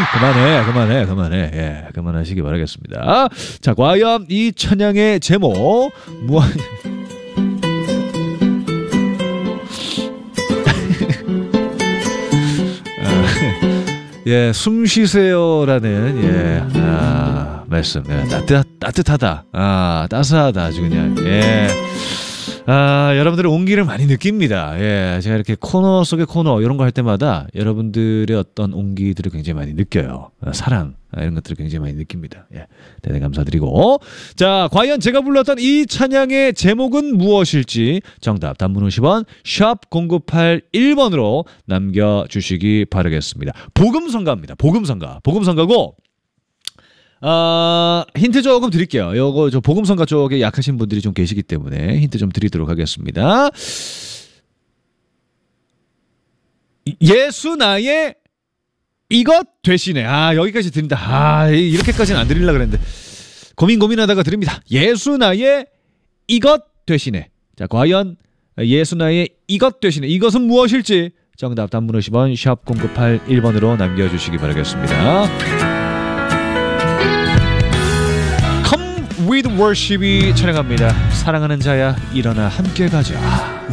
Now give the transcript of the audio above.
그만해. 예, 그만하시기 바라겠습니다. 자, 과연 이 찬양의 제목 예, 숨 쉬세요라는 말씀. 따뜻하다. 따스하다 아주 그냥. 예. 여러분들의 온기를 많이 느낍니다. 예, 제가 이렇게 코너 속의 코너 이런 거 할 때마다 여러분들의 어떤 온기들을 굉장히 많이 느껴요. 사랑 이런 것들을 굉장히 많이 느낍니다. 예, 대단히 감사드리고. 자, 과연 제가 불렀던 이 찬양의 제목은 무엇일지 정답 단문 50원 샵 0981번으로 남겨주시기 바라겠습니다. 복음성가입니다. 복음성가고 힌트 조금 드릴게요. 요거 저 복음성가 쪽에 약하신 분들이 좀 계시기 때문에 힌트 좀 드리도록 하겠습니다. 예수 나의 이것 되시네. 여기까지 드린다. 이렇게까지는 안 드리려고 그랬는데 고민하다가 드립니다. 예수 나의 이것 되시네. 자, 과연 예수 나의 이것 되시네. 이것은 무엇일지 정답 단문 50원 샵 0981번으로 남겨주시기 바라겠습니다. With Worship이 촬영합니다. 사랑하는 자야 일어나 함께 가자.